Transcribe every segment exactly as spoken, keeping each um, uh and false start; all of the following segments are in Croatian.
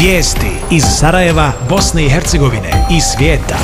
Vijesti iz Sarajeva, Bosne i Hercegovine i svijeta.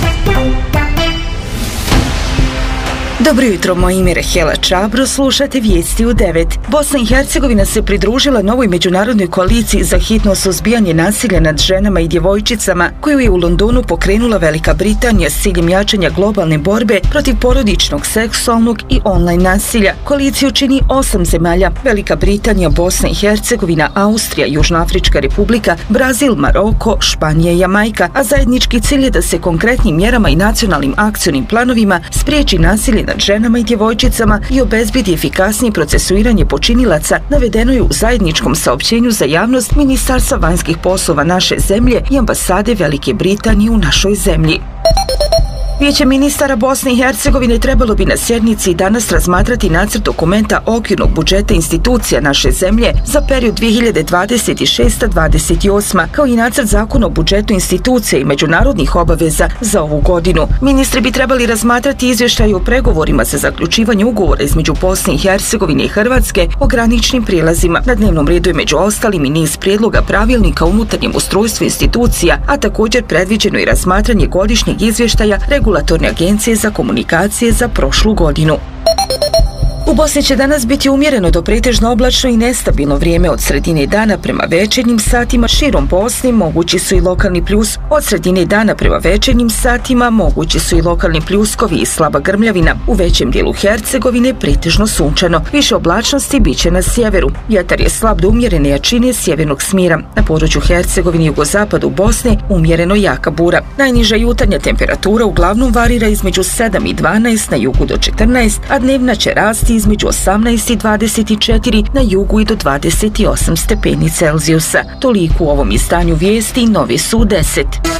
Dobro jutro, moje ime je Rahela Čabro, slušate vijesti u devet. Bosna i Hercegovina se pridružila novoj međunarodnoj koaliciji za hitno suzbijanje nasilja nad ženama i djevojčicama, koju je u Londonu pokrenula Velika Britanija s ciljem jačanja globalne borbe protiv porodičnog, seksualnog i online nasilja. Koaliciju čini osam zemalja: Velika Britanija, Bosna i Hercegovina, Austrija, Južnoafrička Republika, Brazil, Maroko, Španija i Jamajka, a zajednički cilj je da se konkretnim mjerama i nacionalnim akcionim planovima spriječi nasilje nad ženama i djevojčicama i obezbedi efikasnije procesuiranje počinilaca, navedeno je u zajedničkom saopćenju za javnost Ministarstva vanjskih poslova naše zemlje i ambasade Velike Britanije u našoj zemlji. Vijeće ministara Bosne i Hercegovine trebalo bi na sjednici danas razmatrati nacrt dokumenta okvirnog budžeta institucija naše zemlje za period dvije hiljade dvadeset šesta do dvadeset osma, kao i nacrt zakona o budžetu institucija i međunarodnih obaveza za ovu godinu. Ministri bi trebali razmatrati izvještaj o pregovorima za zaključivanje ugovora između Bosne i Hercegovine i Hrvatske o graničnim prijelazima. Na dnevnom redu je među ostalim i niz prijedloga pravilnika o unutarnjem ustrojstvu institucija, a također predviđeno i razmatranje godišnjeg izvještaja Regulatorne agencije za komunikacije za prošlu godinu. U Bosni će danas biti umjereno do pretežno oblačno i nestabilno vrijeme od sredine dana prema večernjim satima. Širom Bosne mogući su i lokalni pljus. Od sredine dana prema večernjim satima mogući su i lokalni pljuskovi i slaba grmljavina. U većem dijelu Hercegovine pretežno sunčano. Više oblačnosti bit će na sjeveru. Vjetar je slab do umjerene jačine sjevernog smjera. Na području Hercegovine i jugozapadu Bosne umjereno jaka bura. Najniža jutarnja temperatura uglavnom varira između sedam i dvanaest, na jugu do četrnaest, a dnevna će rasti između osamnaest i dvadeset četiri, na jugu i do dvadeset osam stepeni Celzijusa. Toliko u ovom izdanju vijesti, novi su u deset.